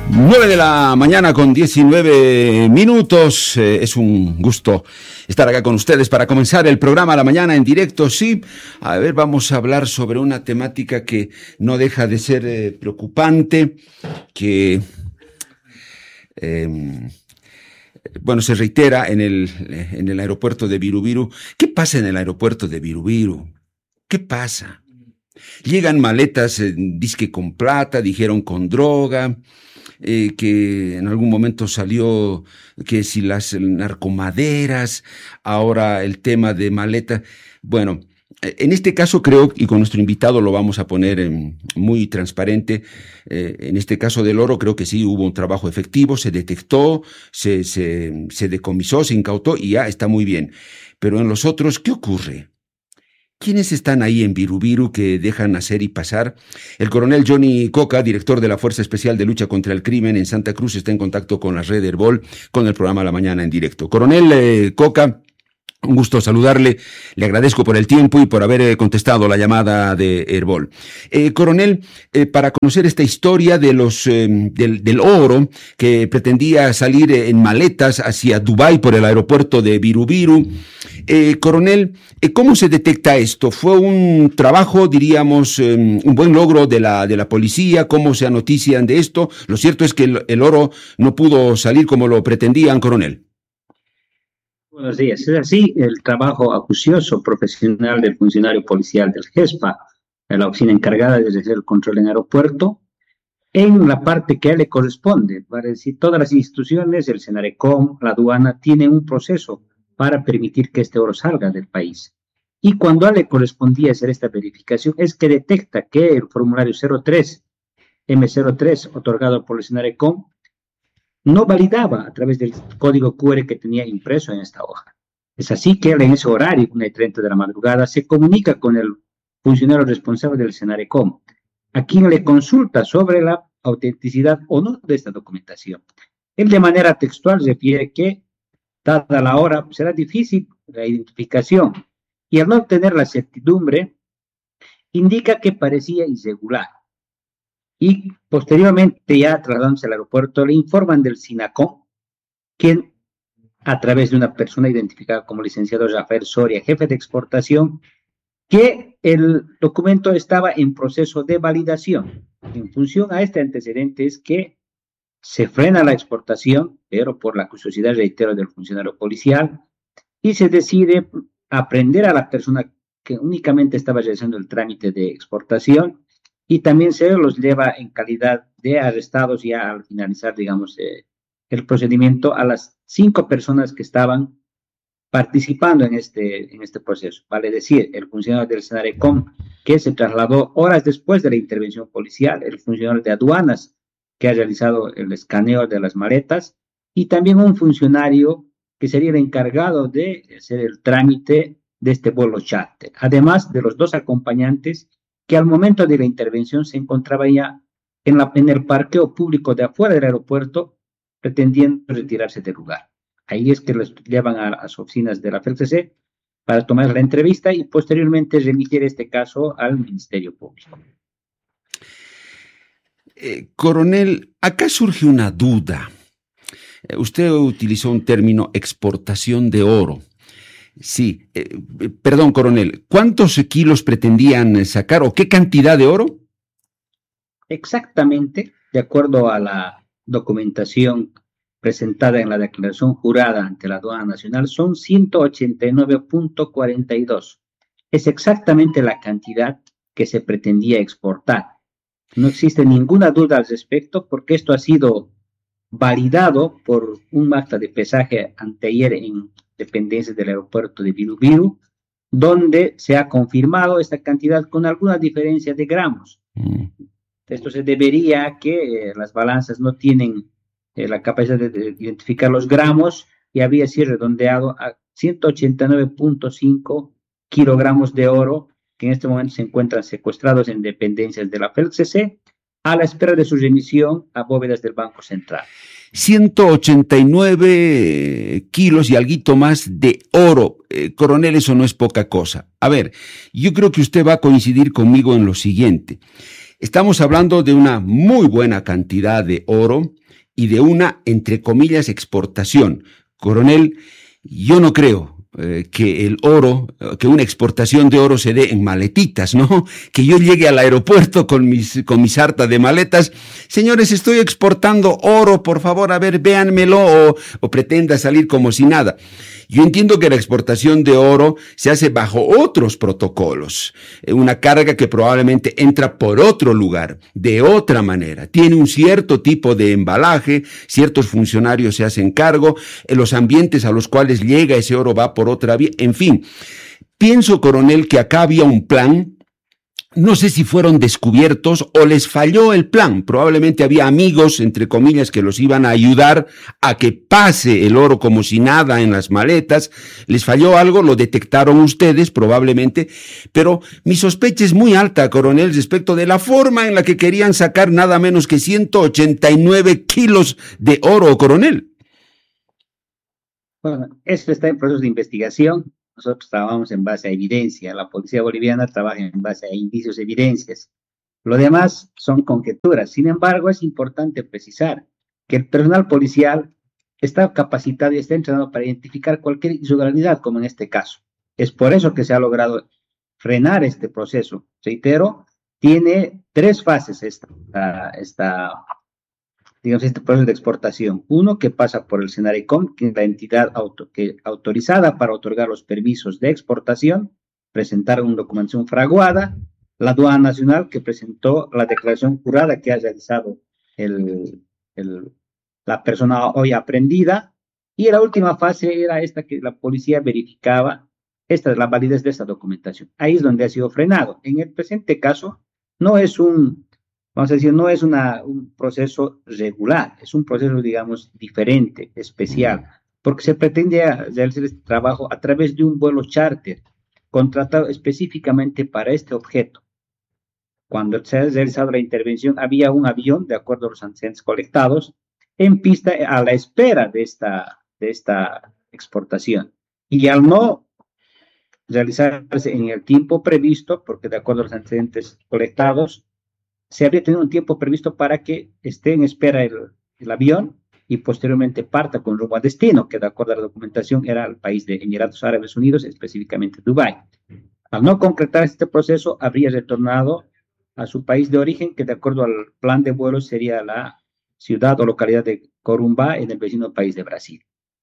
9 de la mañana con 19 minutos. Es un gusto estar acá con ustedes para comenzar el programa La Mañana en directo. Sí, a ver, vamos a hablar sobre una temática que no deja de ser preocupante, que se reitera en el aeropuerto de Viru. ¿Qué pasa en el aeropuerto de Viru? ¿Qué pasa? Llegan maletas, disque con plata, dijeron con droga. Que en algún momento salió que si las narcomaderas, ahora el tema de maleta. Bueno, en este caso creo, y con nuestro invitado lo vamos a poner muy transparente, en este caso del oro creo que sí hubo un trabajo efectivo, se detectó, se decomisó, se incautó y ya está muy bien. Pero en los otros, ¿qué ocurre? ¿Quiénes están ahí en Viru que dejan hacer y pasar? El coronel Johnny Coca, director de la Fuerza Especial de Lucha contra el Crimen en Santa Cruz, está en contacto con la red Herbol, con el programa La Mañana en directo. Coronel Coca, un gusto saludarle, le agradezco por el tiempo y por haber contestado la llamada de Herbol. Coronel, para conocer esta historia de del oro que pretendía salir en maletas hacia Dubái por el aeropuerto de Viru. Coronel, ¿cómo se detecta esto? ¿Fue un trabajo, diríamos, un buen logro de la policía? ¿Cómo se anotician de esto? Lo cierto es que el oro no pudo salir como lo pretendían, coronel. Buenos días. Es así el trabajo acucioso profesional del funcionario policial del GESPA, de la oficina encargada de ejercer el control en aeropuerto, en la parte que a él le corresponde. Para decir, todas las instituciones, el Senarecom, la aduana, tienen un proceso para permitir que este oro salga del país. Y cuando a él le correspondía hacer esta verificación, es que detecta que el formulario 03, M03, otorgado por el Senarecom, no validaba a través del código QR que tenía impreso en esta hoja. Es así que él en ese horario, 1:30 de la madrugada, se comunica con el funcionario responsable del Senarecom, a quien le consulta sobre la autenticidad o no de esta documentación. Él de manera textual refiere que, dada la hora, será difícil la identificación y al no obtener la certidumbre, indica que parecía irregular. Y posteriormente, ya trasladándose al aeropuerto, le informan del SINACOM, quien, a través de una persona identificada como licenciado Rafael Soria, jefe de exportación, que el documento estaba en proceso de validación. En función a este antecedente es que se frena la exportación, pero por la curiosidad, reitero, del funcionario policial, y se decide aprender a la persona que únicamente estaba realizando el trámite de exportación, y también se los lleva en calidad de arrestados ya al finalizar, digamos, el procedimiento a las 5 personas que estaban participando en este proceso. Vale decir, el funcionario del Senarecom, que se trasladó horas después de la intervención policial, el funcionario de aduanas, que ha realizado el escaneo de las maletas, y también un funcionario que sería el encargado de hacer el trámite de este vuelo charter, además de los 2 acompañantes que al momento de la intervención se encontraban ya en el parqueo público de afuera del aeropuerto, pretendiendo retirarse del lugar. Ahí es que los llevan a las oficinas de la FELCC para tomar la entrevista y posteriormente remitir este caso al Ministerio Público. Coronel, acá surge una duda. Usted utilizó un término exportación de oro. Sí, perdón, coronel, ¿cuántos kilos pretendían sacar o qué cantidad de oro? Exactamente, de acuerdo a la documentación presentada en la declaración jurada ante la aduana nacional, son 189.42. Es exactamente la cantidad que se pretendía exportar. No existe ninguna duda al respecto porque esto ha sido validado por un acta de pesaje anteayer en dependencias del aeropuerto de Viru, donde se ha confirmado esta cantidad con alguna diferencia de gramos. Esto se debería a que las balanzas no tienen la capacidad de identificar los gramos y había sido redondeado a 189.5 kilogramos de oro que en este momento se encuentran secuestrados en dependencias de la FELCC a la espera de su remisión a bóvedas del Banco Central. 189 kilos y alguito más de oro. Coronel, eso no es poca cosa. A ver, yo creo que usted va a coincidir conmigo en lo siguiente. Estamos hablando de una muy buena cantidad de oro y de una, entre comillas, exportación. Coronel, yo no creo que el oro, que una exportación de oro se dé en maletitas, ¿no? Que yo llegue al aeropuerto con mi sarta de maletas. Señores, estoy exportando oro, por favor, a ver, véanmelo, o pretenda salir como si nada. Yo entiendo que la exportación de oro se hace bajo otros protocolos, una carga que probablemente entra por otro lugar, de otra manera, tiene un cierto tipo de embalaje, ciertos funcionarios se hacen cargo, los ambientes a los cuales llega ese oro va por otra vía, en fin. Pienso, coronel, que acá había un plan. No sé si fueron descubiertos o les falló el plan. Probablemente había amigos, entre comillas, que los iban a ayudar a que pase el oro como si nada en las maletas. Les falló algo, lo detectaron ustedes probablemente, pero mi sospecha es muy alta, coronel, respecto de la forma en la que querían sacar nada menos que 189 kilos de oro, coronel. Bueno, esto está en proceso de investigación. Nosotros trabajamos en base a evidencia. La policía boliviana trabaja en base a indicios, evidencias. Lo demás son conjeturas. Sin embargo, es importante precisar que el personal policial está capacitado y está entrenado para identificar cualquier irregularidad, como en este caso. Es por eso que se ha logrado frenar este proceso. Reitero, tiene 3 fases este proceso de exportación. Uno, que pasa por el SENARECOM, que es la entidad autorizada para otorgar los permisos de exportación, presentar una documentación fraguada, la aduana nacional, que presentó la declaración jurada que ha realizado la persona hoy aprendida, y la última fase era esta, que la policía verificaba la validez de esta documentación. Ahí es donde ha sido frenado. En el presente caso, no es vamos a decir, no es un proceso regular, es un proceso, digamos, diferente, especial, porque se pretende realizar este trabajo a través de un vuelo charter, contratado específicamente para este objeto. Cuando se ha realizado la intervención, había un avión, de acuerdo a los antecedentes colectados, en pista a la espera de esta exportación. Y al no realizarse en el tiempo previsto, porque de acuerdo a los antecedentes colectados, se habría tenido un tiempo previsto para que esté en espera el avión y posteriormente parta con rumbo a destino, que de acuerdo a la documentación era el país de Emiratos Árabes Unidos, específicamente Dubái. Al no concretar este proceso, habría retornado a su país de origen, que de acuerdo al plan de vuelo sería la ciudad o localidad de Corumbá, en el vecino país de Brasil.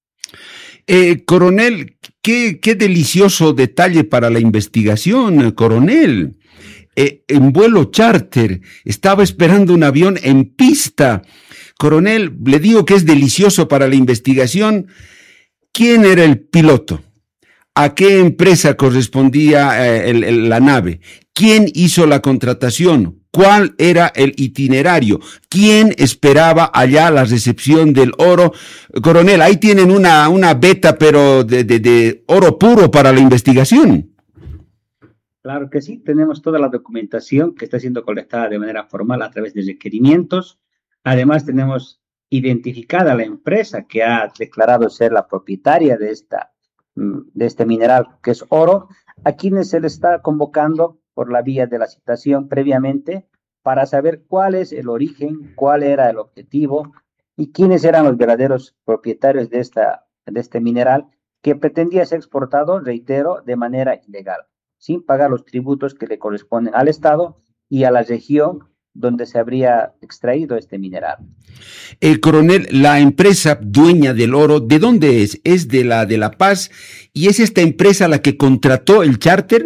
Coronel, qué delicioso detalle para la investigación, coronel. En vuelo charter, estaba esperando un avión en pista. Coronel, le digo que es delicioso para la investigación. ¿Quién era el piloto? ¿A qué empresa correspondía la nave? ¿Quién hizo la contratación? ¿Cuál era el itinerario? ¿Quién esperaba allá la recepción del oro? Coronel, ahí tienen una beta, pero de oro puro para la investigación. Claro que sí, tenemos toda la documentación que está siendo colectada de manera formal a través de requerimientos. Además, tenemos identificada la empresa que ha declarado ser la propietaria de este mineral, que es oro, a quienes se les está convocando por la vía de la citación previamente para saber cuál es el origen, cuál era el objetivo y quiénes eran los verdaderos propietarios de este mineral que pretendía ser exportado, reitero, de manera ilegal, sin pagar los tributos que le corresponden al Estado y a la región donde se habría extraído este mineral. Coronel, la empresa dueña del oro, ¿de dónde es? ¿Es de La Paz? ¿Y es esta empresa la que contrató el charter?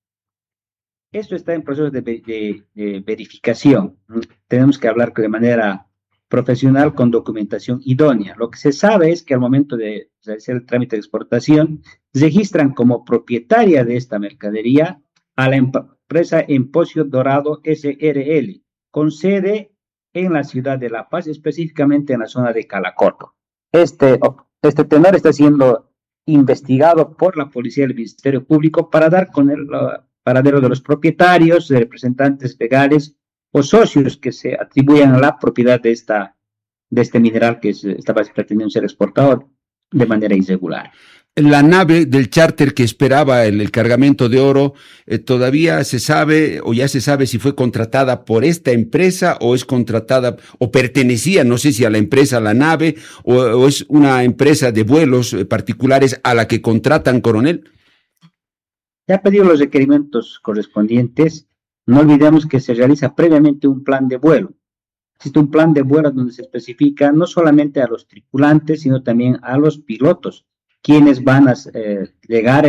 Esto está en proceso de verificación. Tenemos que hablar de manera profesional con documentación idónea. Lo que se sabe es que al momento de realizar el trámite de exportación, registran como propietaria de esta mercadería a la empresa Empocio Dorado SRL, con sede en la ciudad de La Paz, específicamente en la zona de Calacoto. Este tenor está siendo investigado por la policía del Ministerio Público para dar con el paradero de los propietarios, de representantes legales o socios que se atribuyan a la propiedad de este mineral que estaba pretendiendo ser exportado de manera irregular. La nave del charter que esperaba el cargamento de oro, ¿todavía se sabe o ya se sabe si fue contratada por esta empresa o es contratada o pertenecía, no sé si a la empresa, a la nave, o es una empresa de vuelos particulares a la que contratan, coronel? Se ha pedido los requerimientos correspondientes. No olvidemos que se realiza previamente un plan de vuelo. Existe un plan de vuelo donde se especifica no solamente a los tripulantes, sino también a los pilotos, quienes van a llegar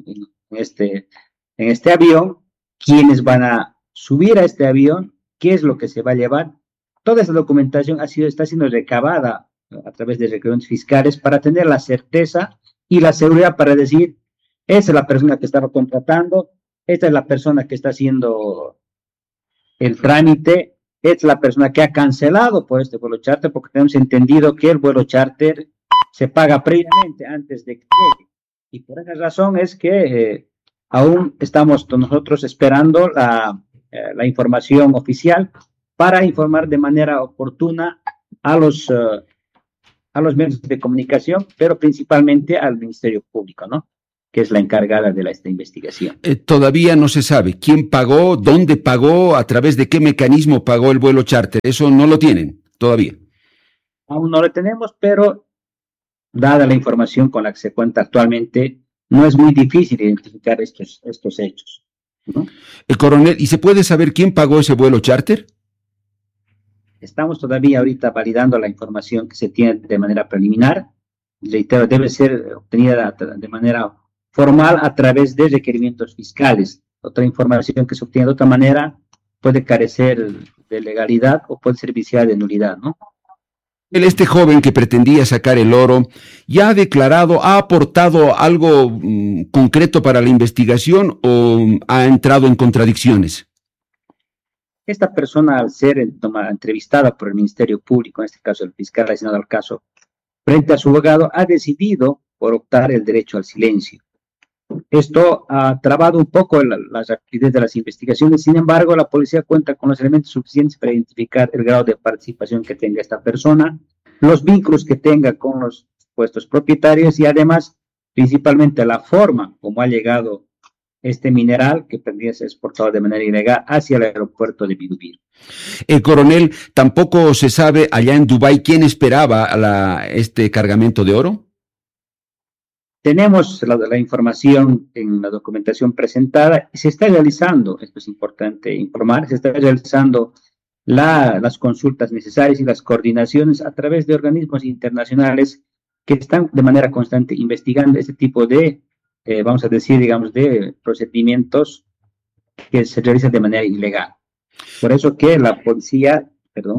en este avión, quienes van a subir a este avión, qué es lo que se va a llevar. Toda esa documentación está siendo recabada a través de requerimientos fiscales para tener la certeza y la seguridad para decir, esa es la persona que estaba contratando, esta es la persona que está haciendo el trámite, esta es la persona que ha cancelado por este vuelo charter, porque tenemos entendido que el vuelo charter se paga previamente antes de que llegue. Y por esa razón es que aún estamos nosotros esperando la información oficial para informar de manera oportuna a los medios de comunicación, pero principalmente al Ministerio Público, ¿no?, que es la encargada de esta investigación. Todavía no se sabe quién pagó, dónde pagó, a través de qué mecanismo pagó el vuelo charter. Eso no lo tienen todavía. Aún no lo tenemos, pero dada la información con la que se cuenta actualmente, no es muy difícil identificar estos hechos, ¿no? Coronel, ¿y se puede saber quién pagó ese vuelo charter? Estamos todavía ahorita validando la información que se tiene de manera preliminar. Reitero, debe ser obtenida de manera formal a través de requerimientos fiscales. Otra información que se obtiene de otra manera puede carecer de legalidad o puede ser viciada de nulidad, ¿no? Este joven que pretendía sacar el oro, ¿ya ha declarado, ha aportado algo concreto para la investigación o ha entrado en contradicciones? Esta persona, al ser entrevistada por el Ministerio Público, en este caso el fiscal asignado al caso, frente a su abogado, ha decidido por optar el derecho al silencio. Esto ha trabado un poco la rapidez de las investigaciones. Sin embargo, la policía cuenta con los elementos suficientes para identificar el grado de participación que tenga esta persona, los vínculos que tenga con los supuestos propietarios y además, principalmente, la forma como ha llegado este mineral que tendría ser exportado de manera ilegal hacia el aeropuerto de Birubiru. Coronel, ¿tampoco se sabe allá en Dubái quién esperaba este cargamento de oro? Tenemos la información en la documentación presentada y se está realizando, esto es importante informar, se está realizando las consultas necesarias y las coordinaciones a través de organismos internacionales que están de manera constante investigando este tipo de, vamos a decir, digamos, de procedimientos que se realizan de manera ilegal. Por eso que la policía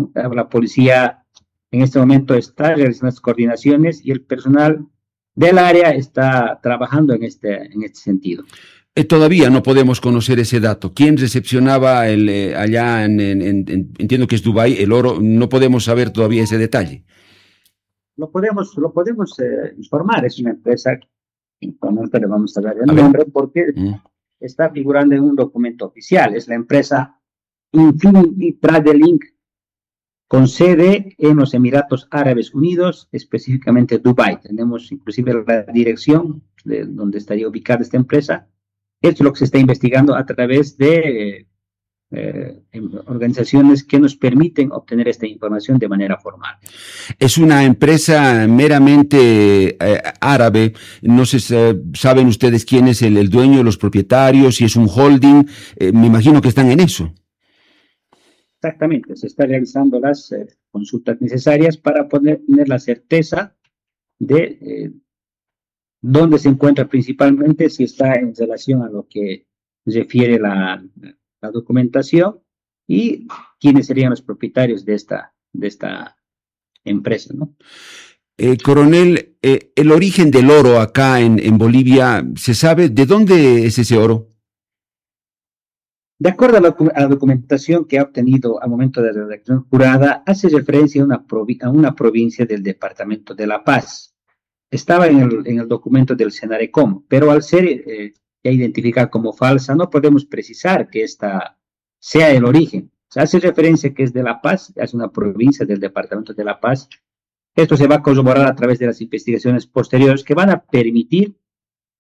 en este momento está realizando las coordinaciones y el personal del área está trabajando en este sentido. Todavía no podemos conocer ese dato. ¿Quién recepcionaba allá entiendo que es Dubái, el oro? No podemos saber todavía ese detalle. Lo podemos informar. Es una empresa, informalmente le vamos a dar el nombre porque está figurando en un documento oficial. Es la empresa Infinity Trading Inc., con sede en los Emiratos Árabes Unidos, específicamente Dubái. Tenemos inclusive la dirección de donde estaría ubicada esta empresa. Esto es lo que se está investigando a través de organizaciones que nos permiten obtener esta información de manera formal. Es una empresa meramente árabe. No sé, ¿saben ustedes quién es el dueño, los propietarios, si es un holding? Me imagino que están en eso. Exactamente, se están realizando las consultas necesarias para poder tener la certeza de dónde se encuentra principalmente, si está en relación a lo que refiere la documentación y quiénes serían los propietarios de esta empresa, ¿no? Coronel, el origen del oro acá en Bolivia, ¿se sabe de dónde es ese oro? De acuerdo a la documentación que ha obtenido al momento de la redacción jurada, hace referencia a una provincia del departamento de La Paz. Estaba en el documento del Senarecom, pero al ser ya identificada como falsa, no podemos precisar que esta sea el origen. Se hace referencia que es de La Paz, es una provincia del departamento de La Paz. Esto se va a corroborar a través de las investigaciones posteriores que van a permitir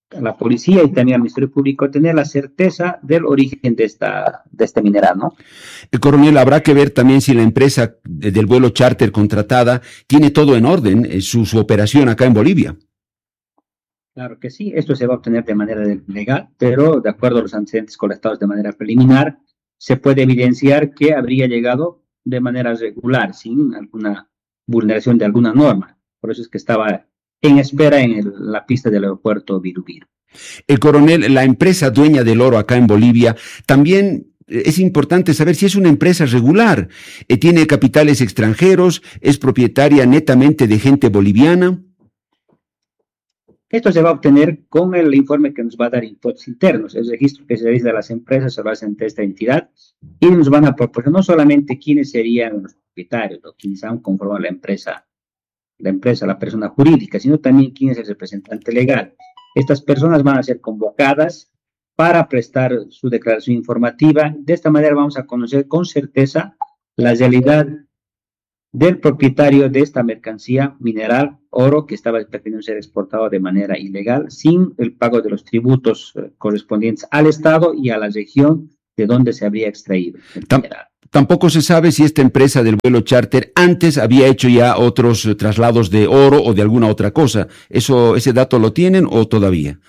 a la policía y también al Ministerio Público tener la certeza del origen de este mineral, ¿no? Coronel, habrá que ver también si la empresa del vuelo charter contratada tiene todo en orden, su operación acá en Bolivia. Claro que sí, esto se va a obtener de manera legal, pero de acuerdo a los antecedentes colectados de manera preliminar, se puede evidenciar que habría llegado de manera regular, sin alguna vulneración de alguna norma. Por eso es que estaba en espera en la pista del aeropuerto Viru-Viru. Coronel, la empresa dueña del oro acá en Bolivia también es importante saber si es una empresa regular, tiene capitales extranjeros, es propietaria netamente de gente boliviana. Esto se va a obtener con el informe que nos va a dar impuestos internos. El registro que se realiza de las empresas se va a hacer ante esta entidad y nos van a proporcionar no solamente quiénes serían los propietarios o quienes han conformado la empresa, la persona jurídica, sino también quién es el representante legal. Estas personas van a ser convocadas para prestar su declaración informativa. De esta manera vamos a conocer con certeza la realidad del propietario de esta mercancía mineral, oro, que estaba pretendiendo ser exportado de manera ilegal, sin el pago de los tributos correspondientes al Estado y a la región de donde se habría extraído el mineral. Tampoco se sabe si esta empresa del vuelo charter antes había hecho ya otros traslados de oro o de alguna otra cosa. ¿Ese dato lo tienen o todavía?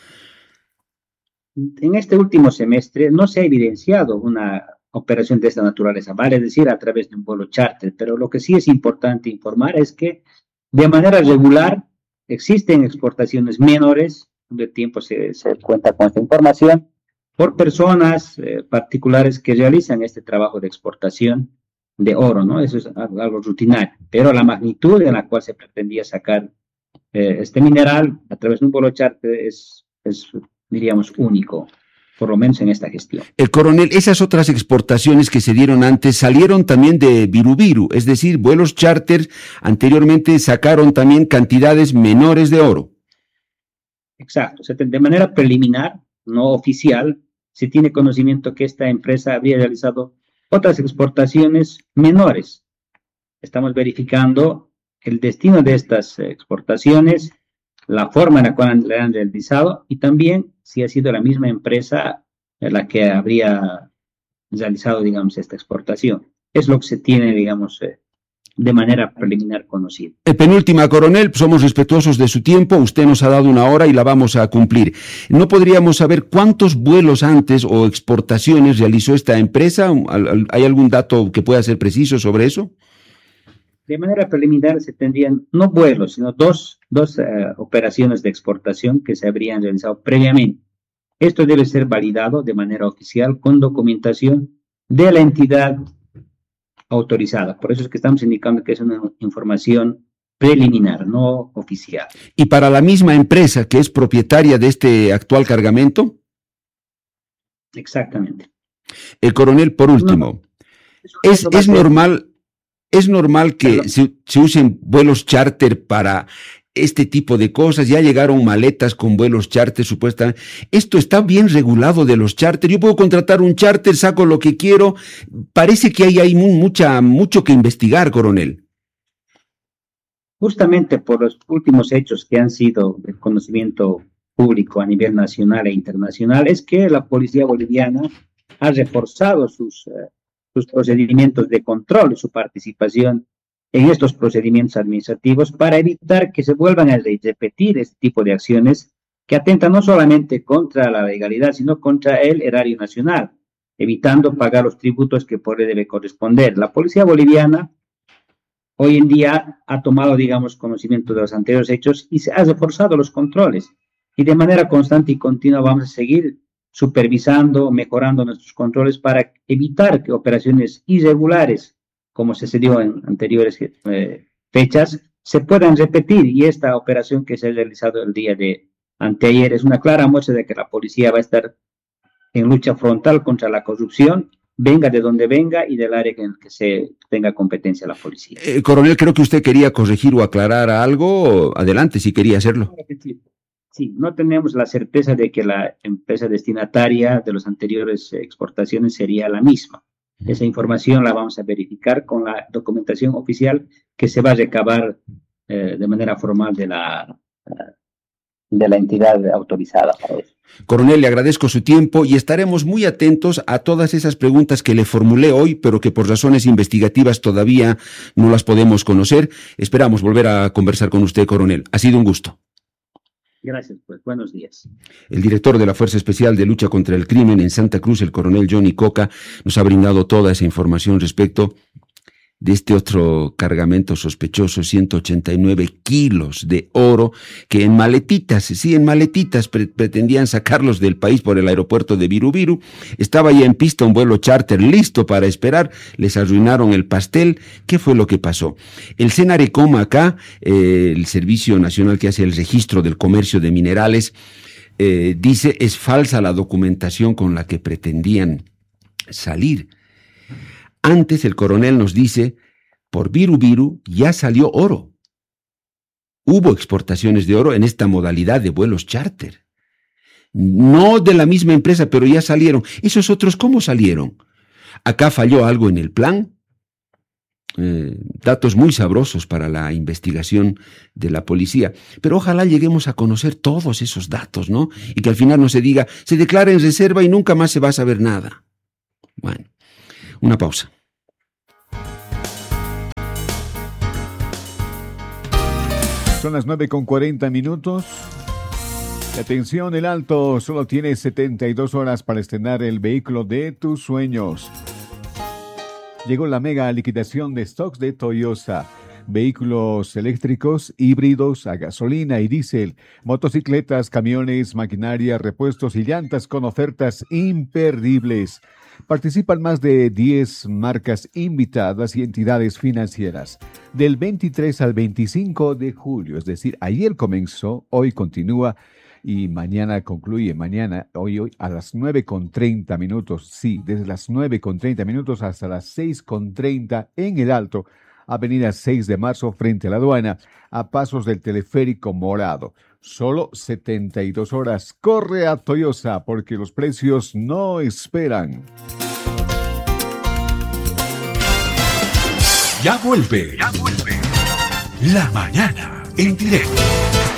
En este último semestre no se ha evidenciado una operación de esta naturaleza, vale decir, a través de un vuelo charter, pero lo que sí es importante informar es que de manera regular existen exportaciones menores, de tiempo se cuenta con esta información, por personas particulares que realizan este trabajo de exportación de oro, ¿no? Eso es algo rutinario, pero la magnitud en la cual se pretendía sacar este mineral a través de un vuelo charter es diríamos, único, por lo menos en esta gestión. Coronel, esas otras exportaciones que se dieron antes salieron también de Viru-Viru, es decir, vuelos charter anteriormente sacaron también cantidades menores de oro. Exacto, de manera preliminar, no oficial, se tiene conocimiento que esta empresa habría realizado otras exportaciones menores. Estamos verificando el destino de estas exportaciones, la forma en la cual le han realizado y también si ha sido la misma empresa la que habría realizado, digamos, esta exportación. Es lo que se tiene, digamos, de manera preliminar conocido. Penúltima, coronel, somos respetuosos de su tiempo, usted nos ha dado una hora y la vamos a cumplir. ¿No podríamos saber cuántos vuelos antes o exportaciones realizó esta empresa? ¿Hay algún dato que pueda ser preciso sobre eso? De manera preliminar se tendrían no vuelos, sino dos operaciones de exportación que se habrían realizado previamente. Esto debe ser validado de manera oficial con documentación de la entidad autorizada. Por eso es que estamos indicando que es una información preliminar, no oficial. ¿Y para la misma empresa que es propietaria de este actual cargamento? Exactamente. Coronel, por último, ¿es normal que se usen vuelos charter para este tipo de cosas? Ya llegaron maletas con vuelos charter supuestamente. Esto está bien regulado de los charter. Yo puedo contratar un charter, saco lo que quiero. Parece que hay mucho que investigar, coronel. Justamente por los últimos hechos que han sido de conocimiento público a nivel nacional e internacional, es que la policía boliviana ha reforzado sus procedimientos de control y su participación en estos procedimientos administrativos para evitar que se vuelvan a repetir este tipo de acciones que atentan no solamente contra la legalidad, sino contra el erario nacional, evitando pagar los tributos que por él debe corresponder. La policía boliviana hoy en día ha tomado, digamos, conocimiento de los anteriores hechos y se ha reforzado los controles. Y de manera constante y continua vamos a seguir supervisando, mejorando nuestros controles para evitar que operaciones irregulares, como sucedió en anteriores fechas, se puedan repetir. Y esta operación que se ha realizado el día de anteayer es una clara muestra de que la policía va a estar en lucha frontal contra la corrupción, venga de donde venga y del área en el que se tenga competencia la policía. Coronel, creo que usted quería corregir o aclarar algo. Adelante, si quería hacerlo. Sí, no tenemos la certeza de que la empresa destinataria de las anteriores exportaciones sería la misma. Esa información la vamos a verificar con la documentación oficial que se va a recabar de manera formal de la de la entidad autorizada para eso. Coronel, le agradezco su tiempo y estaremos muy atentos a todas esas preguntas que le formulé hoy, pero que por razones investigativas todavía no las podemos conocer. Esperamos volver a conversar con usted, coronel. Ha sido un gusto. Gracias, pues. Buenos días. El director de la Fuerza Especial de Lucha contra el Crimen en Santa Cruz, el coronel Johnny Coca, nos ha brindado toda esa información respecto de este otro cargamento sospechoso, 189 kilos de oro, que en maletitas pretendían sacarlos del país por el aeropuerto de Viru. Estaba ya en pista un vuelo charter listo para esperar, les arruinaron el pastel. ¿Qué fue lo que pasó? El Senarecom acá, el Servicio Nacional que hace el registro del comercio de minerales, dice es falsa la documentación con la que pretendían salir. Antes el coronel nos dice, por Viru ya salió oro. Hubo exportaciones de oro en esta modalidad de vuelos charter. No de la misma empresa, pero ya salieron. ¿Esos otros cómo salieron? ¿Acá falló algo en el plan? Datos muy sabrosos para la investigación de la policía. Pero ojalá lleguemos a conocer todos esos datos, ¿no? Y que al final no se diga, se declara en reserva y nunca más se va a saber nada. Bueno. Una pausa. Son las 9:40. Atención, el Alto solo tiene 72 horas para estrenar el vehículo de tus sueños. Llegó la mega liquidación de stocks de Toyota. Vehículos eléctricos, híbridos, a gasolina y diésel, motocicletas, camiones, maquinaria, repuestos y llantas con ofertas imperdibles. Participan más de 10 marcas invitadas y entidades financieras. Del 23 al 25 de julio, es decir, ayer comenzó, hoy continúa y mañana concluye. Hoy a las 9:30. Sí, desde las 9:30 hasta las 6:30 en el Alto. Avenida 6 de Marzo, frente a la aduana, a pasos del teleférico morado. Solo 72 horas. Corre a Toyota porque los precios no esperan. Ya vuelve. La mañana en directo.